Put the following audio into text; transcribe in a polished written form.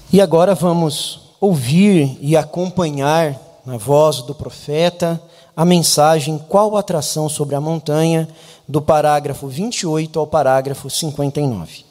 E agora vamos ouvir e acompanhar na voz do profeta a mensagem Qual a atração sobre a montanha, do parágrafo 28 ao parágrafo 59.